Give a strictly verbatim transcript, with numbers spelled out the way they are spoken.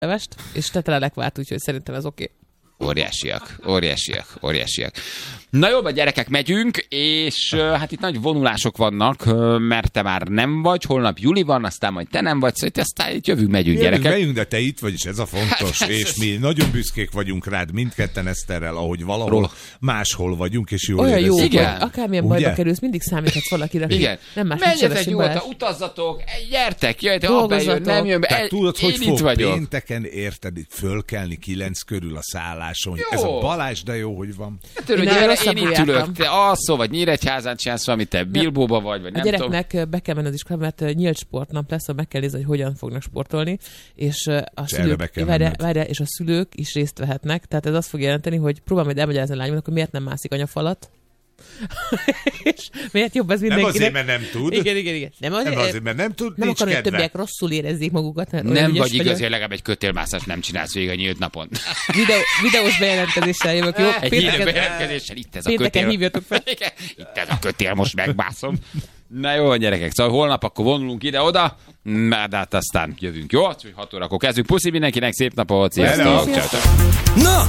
levest, és tetelelek várt, úgyhogy szerintem ez oké. Okay. Óriásiak, óriásiak, óriásiak. Na jó, a gyerekek, megyünk, és uh, hát itt nagy vonulások vannak, uh, mert te már nem vagy, holnap Juli van, aztán majd te nem vagy, szóval aztán itt jövünk, megyünk, Jövünk, gyerekek. megyünk, de te itt vagy, és ez a fontos, hát, és ez... mi nagyon büszkék vagyunk rád, mindketten Eszterrel, ahogy valahol Róla. máshol vagyunk, és jól olyan jó, érezzük. hogy akármilyen Ugye? bajba kerülsz, mindig számíthatsz valakire. Igen. Nem más, menjetek nyugodtan, utazzatok, gyertek, jöjjtek, abba jön, nem jön be. Tehát tudod, hogy én itt fog vagyok. pénteken, érted, itt fölkelni kilenc körül a szálláson. Jó. Ez a Balázs, de jó, hogy van. Hát örülj, Én én, rosszabbul én itt jártam. ülök, te alszol, vagy Nyíregyházán csinálsz valamit, te Bilbóba vagy, vagy a nem tudom. gyereknek be kell menni az iskolába, mert nyílt sportnap lesz, meg kell nézni, hogy hogyan fognak sportolni, és a szülők, várjál, várjál, és a szülők is részt vehetnek, tehát ez azt fog jelenteni, hogy próbálom majd elmagyarázni a lányomnak, hogy miért nem mászik anyafalat. És miért jobb ez mindenkinek? Nem azért, mert nem tud. Igen, igen, igen. Nem azért, nem azért mert nem tud, nem nincs akarom, hogy kedve. többiek rosszul érezzék magukat. Nem vagy igaz, hogy legalább egy kötélmászást nem csinálsz végig a nyílt napon. Videó, videós bejelentkezéssel jövök, jó? Egy híres bejelentkezéssel, itt ez a pénteken kötél. hívjatok fel. Itt ez a kötél, most megbászom. Na jó, gyerekek, szóval holnap akkor vonulunk ide-oda, de hát aztán jövünk, jó? hat órakor kezdünk. Puszi mindenkinek, szép napot, sziasztok! Na,